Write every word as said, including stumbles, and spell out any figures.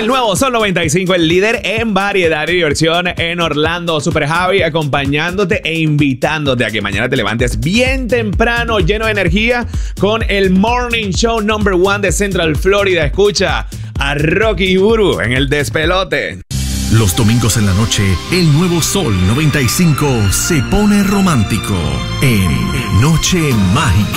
el nuevo Sol noventa y cinco, el líder en variedad y diversión en Orlando. Super Javi acompañándote e invitándote a que mañana te levantes bien temprano, lleno de energía, con el Morning Show number one de Central Florida. Escucha a Rocky y Burbu en el despelote. Los domingos en la noche, el nuevo Sol noventa y cinco se pone romántico en Noche Mágica.